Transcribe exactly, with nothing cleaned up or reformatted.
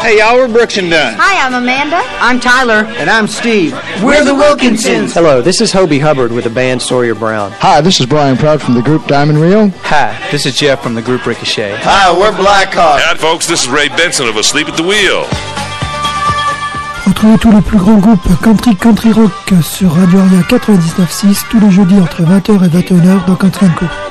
Hey, y'all, we're Brooks and Dunn. Hi, I'm Amanda. I'm Tyler. And I'm Steve. We're the Wilkinsons. Hello, this is Hobie Hubbard with the band Sawyer Brown. Hi, this is Brian Proud from the group Diamond Rio. Hi, this is Jeff from the group Ricochet. Hi, we're Black Hawk. Hi, folks, this is Ray Benson of Asleep at the Wheel. Retrouvez tous les plus grands groupes country country rock sur Radio Aria quatre-vingt-dix-neuf six tous les jeudis entre vingt heures et vingt et une heures dans Country and Co.